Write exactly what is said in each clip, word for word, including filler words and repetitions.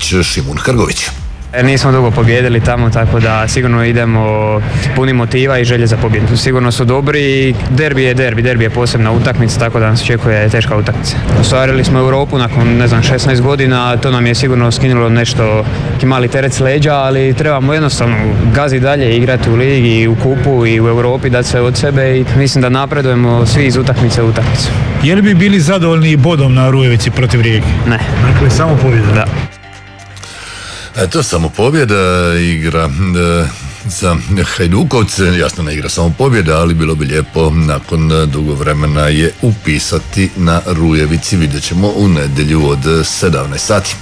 Hrgović, Šimun Hrgović. Nismo dugo pobijedili tamo, tako da sigurno idemo puni motiva i želje za pobjedu. Sigurno su dobri i derbi je derbi, derbi je posebna utakmica, tako da nas očekuje teška utakmica. Ostvarili smo Europu nakon, ne znam, šesnaest godina, to nam je sigurno skinulo nešto, neki mali teret s leđa, ali trebamo jednostavno gazi dalje, igrati u ligi, u kupu i u Europi, dati sve od sebe i mislim da napredujemo svi iz utakmice u utakmicu. Je li bi bili zadovoljni bodom na Rujevici protiv Rijeke? Ne. Dakle, samo pobjeda. Da. Eto, samo pobjeda, igra e, za Hajdukovce, jasno ne igra samo pobjeda, ali bilo bi lijepo nakon dugo vremena je upisati na Rujevici, vidjet ćemo u nedjelju od sedamnaest sati.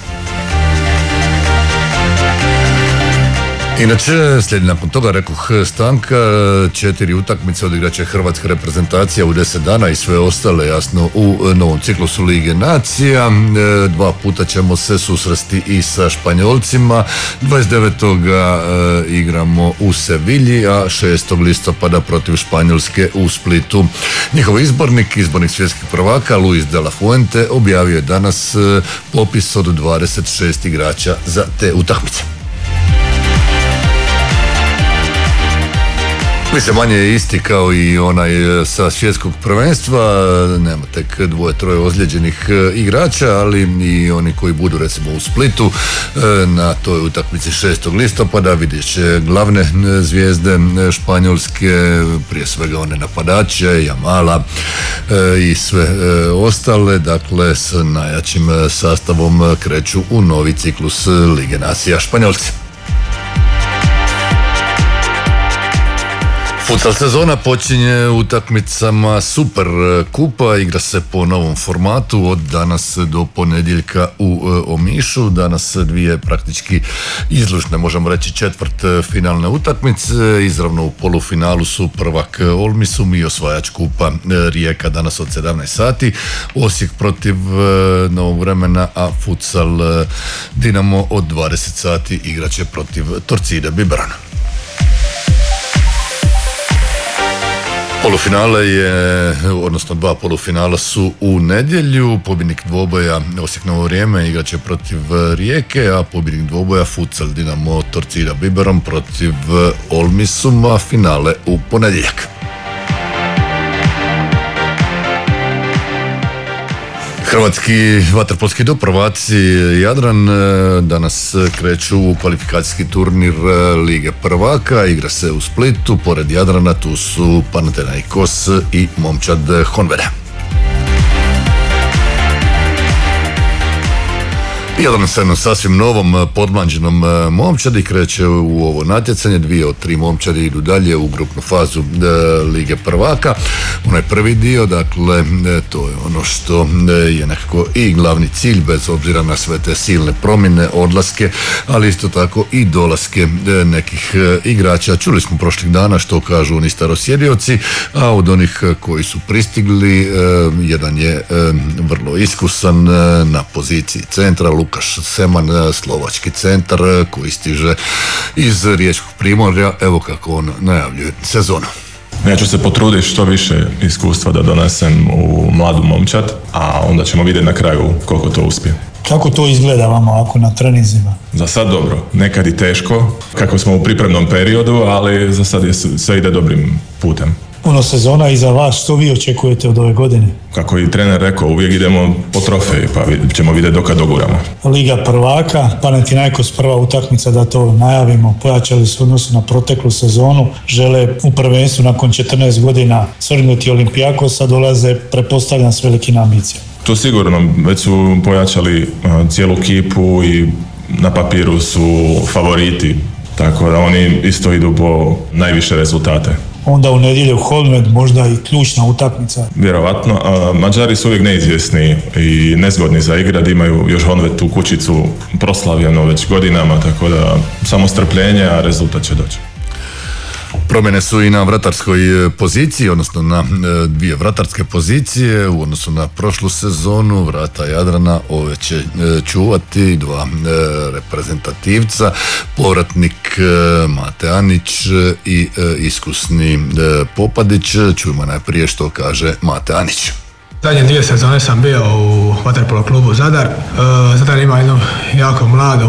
Inače, slijedi nakon toga, rekoh, stanka, četiri utakmice odigrat će hrvatska reprezentacija u deset dana i sve ostale, jasno, u novom ciklusu Lige nacija. Dva puta ćemo se susresti i sa Španjolcima. dvadeset devetog igramo u Sevilji, a šestog listopada protiv Španjolske u Splitu. Njihov izbornik, izbornik svjetskih prvaka, Luis de la Fuente, objavio je danas popis od dvadeset šest igrača za te utakmice. Više manje je isti kao i onaj sa svjetskog prvenstva, nema tek dvoje, troje ozlijeđenih igrača, ali i oni koji budu recimo u Splitu na toj utakmici šestog listopada vidjet će glavne zvijezde Španjolske, prije svega one napadače, Jamala i sve ostale, dakle s najjačim sastavom kreću u novi ciklus Lige nacija Španjolci. Futsal sezona počinje utakmicama Super kupa, igra se po novom formatu od danas do ponedjeljka u Omišu. Danas dvije praktički izlučne, možemo reći četvrt finalne utakmice. Izravno u polufinalu su prvak Olmisum i osvajač kupa Rijeka danas od sedamnaest sati. Osijek protiv Novog vremena, a futsal Dinamo od dvadeset sati igraće protiv Torcida Biberana. Polufinale je, odnosno dva polufinala su u nedjelju. Pobjednik dvoboja Osijek Novo vrijeme igraće protiv Rijeke, a pobjednik dvoboja futsal Dinamo Torcida Biberom protiv Olmisuma, finale u ponedjeljak. Hrvatski vaterpolski doprvaci Jadran danas kreću u kvalifikacijski turnir Lige prvaka, igra se u Splitu, pored Jadrana tu su Panathinaikos i Momčad Honveda. Jadran sa jednom sasvim novom podmlađenom momčadi kreće u ovo natjecanje. Dvije od tri momčadi idu dalje u grupnu fazu Lige prvaka. Onaj prvi dio, dakle, to je ono što je nekako i glavni cilj, bez obzira na sve te silne promjene, odlaske, ali isto tako i dolaske nekih igrača. Čuli smo prošlih dana što kažu oni starosjedioci, a od onih koji su pristigli, jedan je vrlo iskusan na poziciji centra, Lukaš Seman, slovački centar koji stiže iz Riječkog Primorja. Evo kako on najavljuje sezonu. Ja ću se potruditi što više iskustva da donesem u mladu momčad, a onda ćemo vidjeti na kraju koliko to uspije. Kako to izgleda vama ovako na treninzima? Za sad dobro, nekad i teško, kako smo u pripremnom periodu, ali za sad je, sve ide dobrim putem. Puno sezona iza vas, što vi očekujete od ove godine? Kako i trener rekao, uvijek idemo po trofeji, pa ćemo vidjeti dokad doguramo. Liga prvaka, Panathinaikos prva utakmica, da to najavimo, pojačali su odnosu na proteklu sezonu, žele u prvenstvu nakon četrnaest godina svrgnuti Olimpijakosa, dolaze, pretpostavljam, s velikim ambicijama. To sigurno, već su pojačali uh, cijelu kipu i na papiru su favoriti, tako da oni isto idu po najviše rezultate. Onda u nedjelju Honved, možda i ključna utakmica. Vjerovatno, a Mađari su uvijek neizvjesni i nezgodni za igrat, imaju još Honved tu kućicu proslavljeno već godinama, tako da samo strpljenje, a rezultat će doći. Promjene su i na vratarskoj poziciji, odnosno na dvije vratarske pozicije u odnosu na prošlu sezonu. Vrata Jadrana ove će čuvati dva reprezentativca, povratnik Mate Anić i iskusni Popadić. Čujemo najprije što kaže Mate Anić. Zadnje dvije sezone sam bio u vaterpolo klubu Zadar. Zadar ima jednu jako mladu